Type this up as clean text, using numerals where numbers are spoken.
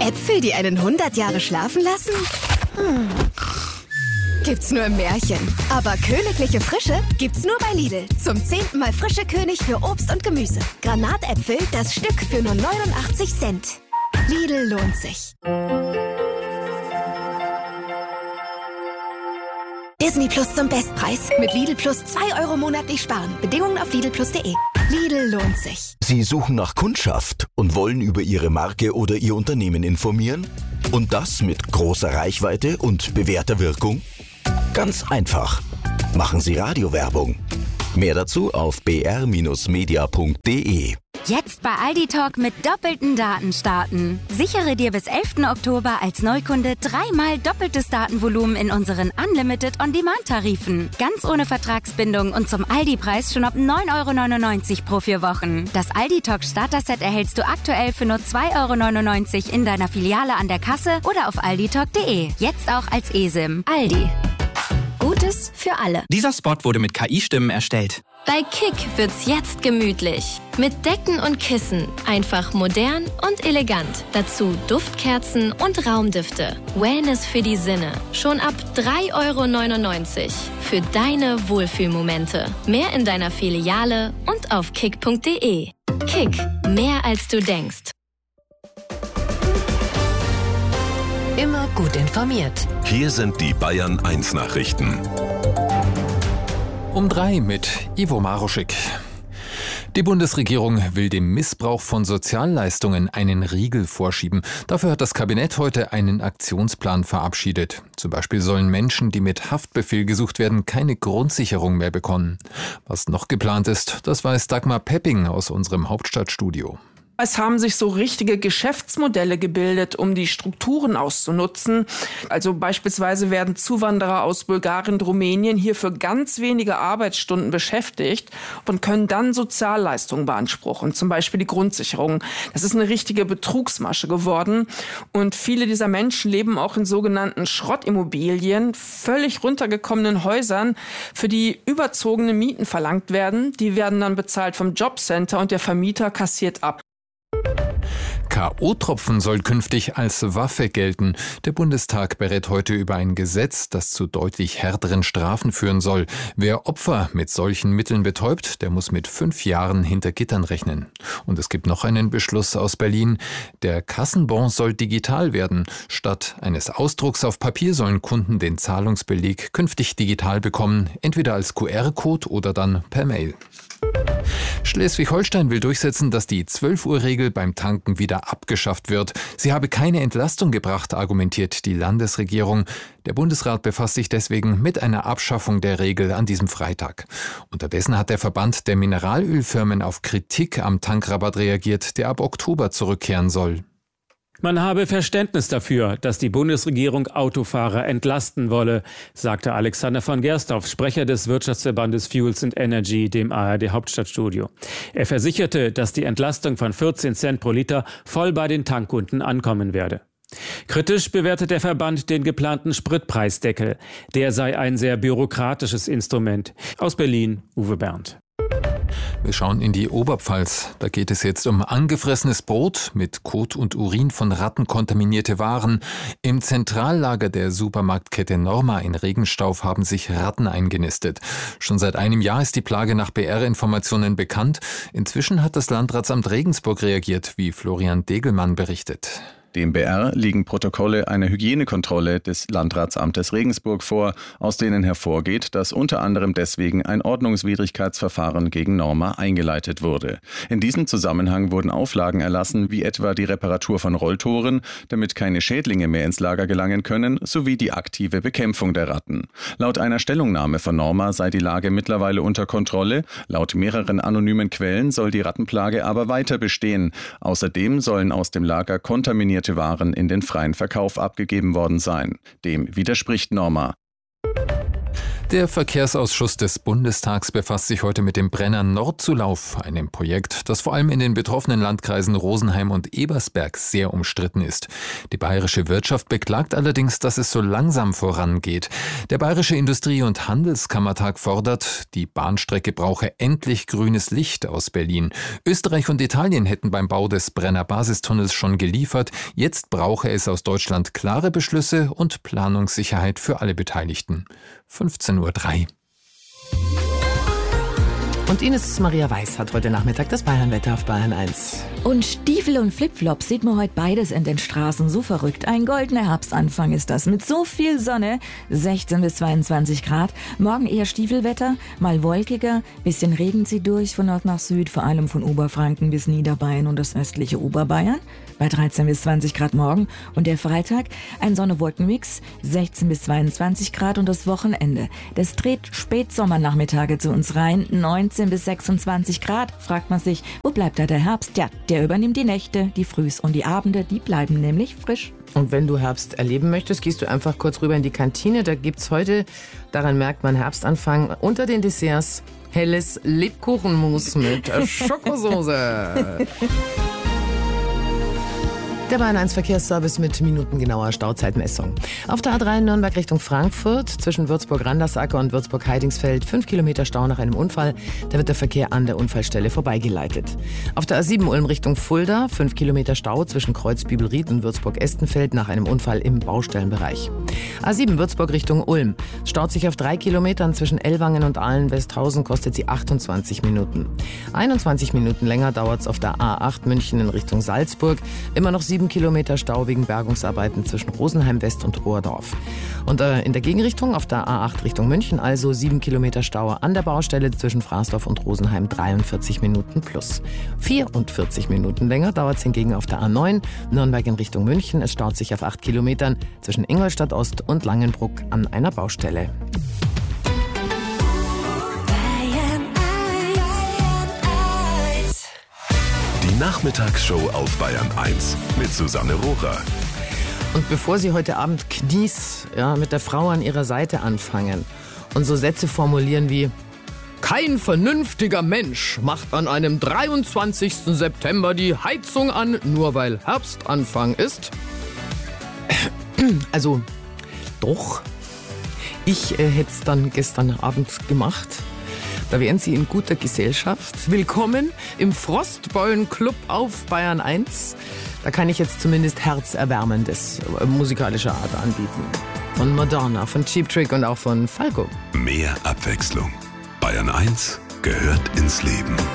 Äpfel, die einen 100 Jahre schlafen lassen? Gibt's nur im Märchen. Aber königliche Frische gibt's nur bei Lidl. Zum 10. Mal frische König für Obst und Gemüse. Granatäpfel, das Stück für nur 89 Cent. Lidl lohnt sich. Disney Plus zum Bestpreis. Mit Lidl Plus 2 € monatlich sparen. Bedingungen auf lidlplus.de. Lidl lohnt sich. Sie suchen nach Kundschaft und wollen über Ihre Marke oder Ihr Unternehmen informieren? Und das mit großer Reichweite und bewährter Wirkung? Ganz einfach. Machen Sie Radiowerbung. Mehr dazu auf br-media.de. Jetzt bei Aldi Talk mit doppelten Daten starten. Sichere dir bis 11. Oktober als Neukunde 3-mal doppeltes Datenvolumen in unseren Unlimited On-Demand-Tarifen. Ganz ohne Vertragsbindung und zum Aldi-Preis schon ab 9,99 € pro 4 Wochen. Das Aldi Talk Starter-Set erhältst du aktuell für nur 2,99 € in deiner Filiale an der Kasse oder auf alditalk.de. Jetzt auch als eSIM. Aldi. Gutes für alle. Dieser Spot wurde mit KI-Stimmen erstellt. Bei Kick wird's jetzt gemütlich. Mit Decken und Kissen. Einfach modern und elegant. Dazu Duftkerzen und Raumdüfte. Wellness für die Sinne. Schon ab 3,99 € für deine Wohlfühlmomente. Mehr in deiner Filiale und auf kick.de. Kick. Mehr als du denkst. Immer gut informiert. Hier sind die Bayern 1 Nachrichten. Um 3 mit Ivo Maruschik. Die Bundesregierung will dem Missbrauch von Sozialleistungen einen Riegel vorschieben. Dafür hat das Kabinett heute einen Aktionsplan verabschiedet. Zum Beispiel sollen Menschen, die mit Haftbefehl gesucht werden, keine Grundsicherung mehr bekommen. Was noch geplant ist, das weiß Dagmar Pepping aus unserem Hauptstadtstudio. Es haben sich so richtige Geschäftsmodelle gebildet, um die Strukturen auszunutzen. Also beispielsweise werden Zuwanderer aus Bulgarien und Rumänien hier für ganz wenige Arbeitsstunden beschäftigt und können dann Sozialleistungen beanspruchen, zum Beispiel die Grundsicherung. Das ist eine richtige Betrugsmasche geworden. Und viele dieser Menschen leben auch in sogenannten Schrottimmobilien, völlig runtergekommenen Häusern, für die überzogene Mieten verlangt werden. Die werden dann bezahlt vom Jobcenter und der Vermieter kassiert ab. K.O.-Tropfen soll künftig als Waffe gelten. Der Bundestag berät heute über ein Gesetz, das zu deutlich härteren Strafen führen soll. Wer Opfer mit solchen Mitteln betäubt, der muss mit 5 Jahren hinter Gittern rechnen. Und es gibt noch einen Beschluss aus Berlin. Der Kassenbon soll digital werden. Statt eines Ausdrucks auf Papier sollen Kunden den Zahlungsbeleg künftig digital bekommen, entweder als QR-Code oder dann per Mail. Schleswig-Holstein will durchsetzen, dass die 12-Uhr-Regel beim Tanken wieder abgeschafft wird. Sie habe keine Entlastung gebracht, argumentiert die Landesregierung. Der Bundesrat befasst sich deswegen mit einer Abschaffung der Regel an diesem Freitag. Unterdessen hat der Verband der Mineralölfirmen auf Kritik am Tankrabatt reagiert, der ab Oktober zurückkehren soll. Man habe Verständnis dafür, dass die Bundesregierung Autofahrer entlasten wolle, sagte Alexander von Gersdorf, Sprecher des Wirtschaftsverbandes Fuels and Energy, dem ARD Hauptstadtstudio. Er versicherte, dass die Entlastung von 14 Cent pro Liter voll bei den Tankkunden ankommen werde. Kritisch bewertet der Verband den geplanten Spritpreisdeckel. Der sei ein sehr bürokratisches Instrument. Aus Berlin, Uwe Berndt. Wir schauen in die Oberpfalz. Da geht es jetzt um angefressenes Brot, mit Kot und Urin von Ratten kontaminierte Waren. Im Zentrallager der Supermarktkette Norma in Regenstauf haben sich Ratten eingenistet. Schon seit einem Jahr ist die Plage nach BR-Informationen bekannt. Inzwischen hat das Landratsamt Regensburg reagiert, wie Florian Degelmann berichtet. Dem BR liegen Protokolle einer Hygienekontrolle des Landratsamtes Regensburg vor, aus denen hervorgeht, dass unter anderem deswegen ein Ordnungswidrigkeitsverfahren gegen Norma eingeleitet wurde. In diesem Zusammenhang wurden Auflagen erlassen, wie etwa die Reparatur von Rolltoren, damit keine Schädlinge mehr ins Lager gelangen können, sowie die aktive Bekämpfung der Ratten. Laut einer Stellungnahme von Norma sei die Lage mittlerweile unter Kontrolle. Laut mehreren anonymen Quellen soll die Rattenplage aber weiter bestehen. Außerdem sollen aus dem Lager kontaminierte Waren in den freien Verkauf abgegeben worden sein. Dem widerspricht Norma. Der Verkehrsausschuss des Bundestags befasst sich heute mit dem Brenner Nordzulauf, einem Projekt, das vor allem in den betroffenen Landkreisen Rosenheim und Ebersberg sehr umstritten ist. Die bayerische Wirtschaft beklagt allerdings, dass es so langsam vorangeht. Der Bayerische Industrie- und Handelskammertag fordert, die Bahnstrecke brauche endlich grünes Licht aus Berlin. Österreich und Italien hätten beim Bau des Brenner Basistunnels schon geliefert. Jetzt brauche es aus Deutschland klare Beschlüsse und Planungssicherheit für alle Beteiligten. 15:03 Uhr. Und Ines Maria Weiß hat heute Nachmittag das Bayernwetter auf Bayern 1. Und Stiefel und Flipflops sieht man heute beides in den Straßen. So verrückt. Ein goldener Herbstanfang ist das. Mit so viel Sonne, 16 bis 22 Grad. Morgen eher Stiefelwetter, mal wolkiger. Bisschen Regen zieht durch von Nord nach Süd, vor allem von Oberfranken bis Niederbayern und das östliche Oberbayern. Bei 13 bis 20 Grad morgen. Und der Freitag, ein Sonne-Wolken-Mix, 16 bis 22 Grad und das Wochenende. Das dreht Spätsommernachmittage zu uns rein, 19 bis 26 Grad. Fragt man sich, wo bleibt da der Herbst? Ja, der übernimmt die Nächte, die Frühs und die Abende, die bleiben nämlich frisch. Und wenn du Herbst erleben möchtest, gehst du einfach kurz rüber in die Kantine. Da gibt's heute, daran merkt man Herbstanfang, unter den Desserts helles Lebkuchenmus mit Schokosoße. Der Bayern 1 Verkehrsservice mit minutengenauer Stauzeitmessung. Auf der A3 Nürnberg Richtung Frankfurt zwischen Würzburg-Randersacker und Würzburg-Heidingsfeld 5 Kilometer Stau nach einem Unfall. Da wird der Verkehr an der Unfallstelle vorbeigeleitet. Auf der A7 Ulm Richtung Fulda 5 Kilometer Stau zwischen Kreuzbibelried und Würzburg-Estenfeld nach einem Unfall im Baustellenbereich. A7 Würzburg Richtung Ulm staut sich auf 3 Kilometern zwischen Ellwangen und Ahlen-Westhausen, kostet sie 28 Minuten. 21 Minuten länger dauert es auf der A8 München in Richtung Salzburg. Immer noch 7 Kilometer Stau wegen Bergungsarbeiten zwischen Rosenheim West und Rohrdorf. Und in der Gegenrichtung auf der A8 Richtung München also 7 Kilometer Stau an der Baustelle zwischen Fraßdorf und Rosenheim, 43 Minuten plus. 44 Minuten länger dauert es hingegen auf der A9 Nürnberg in Richtung München. Es staut sich auf 8 Kilometern zwischen Ingolstadt Ost und Langenbruck an einer Baustelle. Die Nachmittagsshow auf Bayern 1 mit Susanne Rohrer. Und bevor Sie heute Abend Knies mit der Frau an Ihrer Seite anfangen und so Sätze formulieren wie: Kein vernünftiger Mensch macht an einem 23. September die Heizung an, nur weil Herbstanfang ist. Also, doch. Ich hätte es dann gestern Abend gemacht. Da wären Sie in guter Gesellschaft. Willkommen im Frostbeulen-Club auf Bayern 1. Da kann ich jetzt zumindest herzerwärmendes musikalischer Art anbieten. Von Madonna, von Cheap Trick und auch von Falco. Mehr Abwechslung. Bayern 1 gehört ins Leben.